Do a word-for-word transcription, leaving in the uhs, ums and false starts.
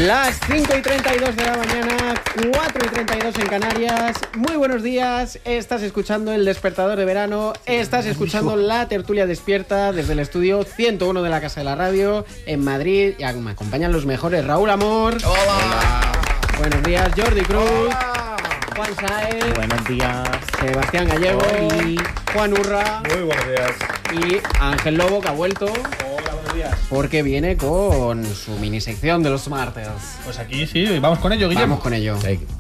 Las cinco y treinta y dos de la mañana, cuatro y treinta y dos en Canarias. Muy buenos días, estás escuchando El Despertador de Verano, estás escuchando La Tertulia Despierta desde el estudio ciento uno de la Casa de la Radio en Madrid. Y me acompañan los mejores: Raúl Amor. Hola. Hola. Buenos días, Jordi Cruz. Hola. Juan Saez. Buenos días. Sebastián Gallego. Hola. Juan Urra. Muy buenos días. Y Ángel Lobo, que ha vuelto. Hola, buenos días. Porque viene con su mini sección de los martes. Pues aquí sí, vamos con ello, Guillermo. Vamos con ello. Sí.